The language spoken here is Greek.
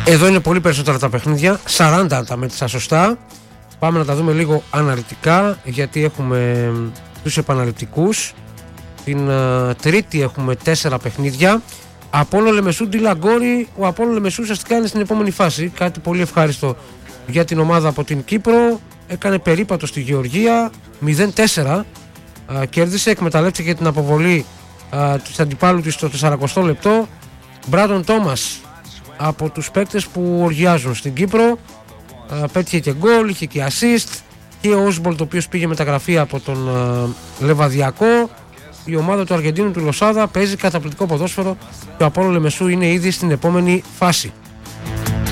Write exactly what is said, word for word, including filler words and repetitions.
Εδώ είναι πολύ περισσότερα τα παιχνίδια, σαράντα αν τα μέτρησα σωστά. Πάμε να τα δούμε λίγο αναλυτικά, γιατί έχουμε τους επαναληπτικούς. Την uh, Τρίτη έχουμε τέσσερα παιχνίδια. Απόλλων Λεμεσού Ντιλαγκόρη. Ο Απόλλων Λεμεσού ουσιαστικά είναι στην επόμενη φάση. Κάτι πολύ ευχάριστο για την ομάδα από την Κύπρο. Έκανε περίπατο στη Γεωργία, μηδέν τέσσερα. Uh, κέρδισε, εκμεταλλεύτηκε την αποβολή uh, του αντιπάλου της στο σαραντοστό λεπτό. Μπράντον Τόμας από τους παίκτες που οργιάζουν στην Κύπρο. Uh, πέτυχε και γκολ, είχε και assist. Και ο Όσμπολτ, ο οποίος πήγε μεταγραφή από τον uh, Λεβαδιακό. Η ομάδα του Αργεντίνου του Λοσάδα παίζει καταπληκτικό ποδόσφαιρο και ο Απόλλων Λεμεσού είναι ήδη στην επόμενη φάση.